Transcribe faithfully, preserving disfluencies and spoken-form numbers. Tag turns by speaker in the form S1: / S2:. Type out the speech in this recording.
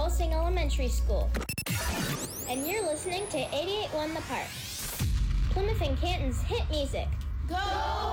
S1: Helsing Elementary School. And you're listening to eighty-eight point one The Park, Plymouth and Canton's hit music.
S2: Go!